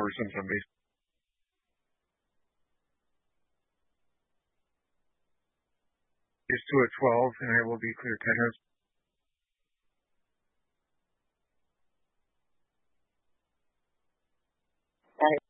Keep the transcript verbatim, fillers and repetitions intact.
hours on Sundays. It's two at twelve, and I will be clear tennis. Right.